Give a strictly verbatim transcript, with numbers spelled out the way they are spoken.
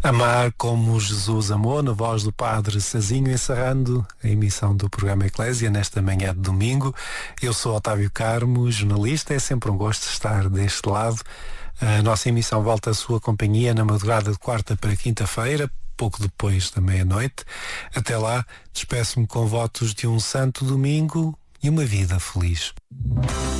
Amar como Jesus amou, na voz do Padre Sazinho, encerrando a emissão do programa Eclésia nesta manhã de domingo. Eu sou Otávio Carmo, jornalista, é sempre um gosto estar deste lado. A nossa emissão volta à sua companhia na madrugada de quarta para quinta-feira, pouco depois da meia-noite. Até lá, despeço-me com votos de um santo domingo e uma vida feliz.